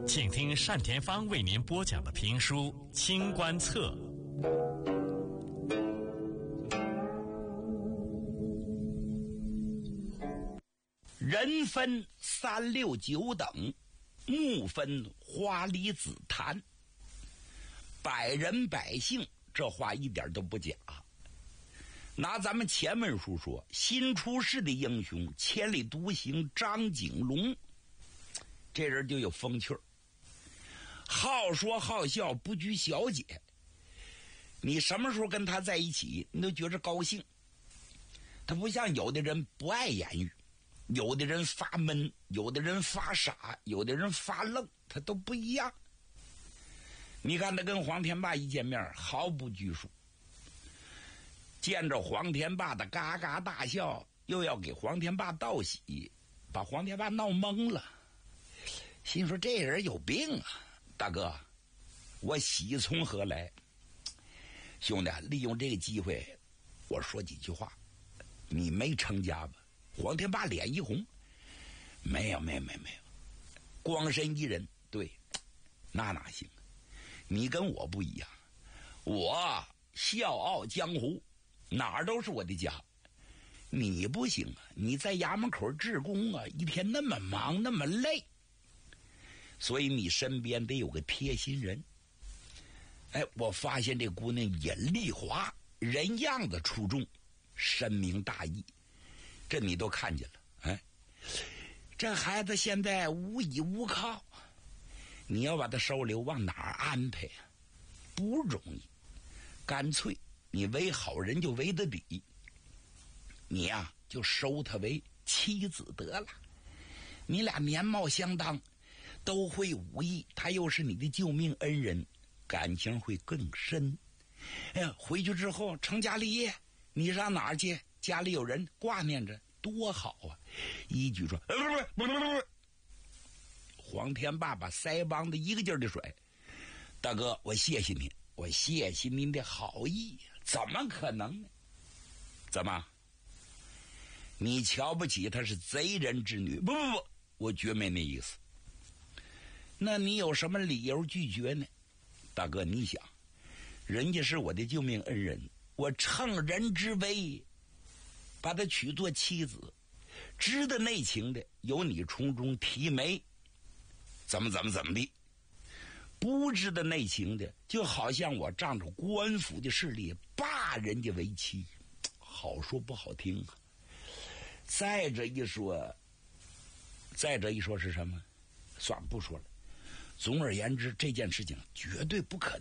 请听单田芳为您播讲的评书《清官侧》。 人分三六九等，木分花梨紫檀。百人百姓，这话一点都不假。拿咱们前文书说，新出世的英雄千里独行张景龙，这人就有风趣儿，好说好笑，不拘小节。你什么时候跟他在一起，你都觉着高兴。他不像有的人不爱言语，有的人发闷，有的人发傻，有的人发愣，他都不一样。你看他跟黄天霸一见面，毫不拘束，见着黄天霸的嘎嘎大笑，又要给黄天霸道喜，把黄天霸闹懵了，心说这人有病啊！大哥，我喜从何来？兄弟，利用这个机会我说几句话。你没成家吧？黄天霸脸一红，没有，光身一人。对，那哪行？你跟我不一样，我笑傲江湖，哪儿都是我的家。你不行啊，你在衙门口治工啊，一天那么忙那么累，所以你身边得有个贴心人。哎，我发现这姑娘尹丽华人样子出众，深明大义，这你都看见了。哎，这孩子现在无依无靠，你要把他收留，往哪儿安排啊？不容易。干脆你为好人就为得底，你呀就收他为妻子得了。你俩年貌相当，都会武艺，他又是你的救命恩人，感情会更深。哎呀，回去之后成家立业，你上哪儿去？家里有人挂念着，多好啊！一举说，不，黄天霸把腮帮子一个劲儿的甩。大哥，我谢谢您，我谢谢您的好意。怎么可能呢？怎么？你瞧不起她是贼人之女？不，我绝没那意思。那你有什么理由拒绝呢？大哥，你想，人家是我的救命恩人，我乘人之危把她娶做妻子，知道内情的由你从中提媒，怎么地。不知道内情的，就好像我仗着官府的势力霸人家为妻，好说不好听啊。再者一说是什么？算了，不说了。总而言之，这件事情绝对不可能。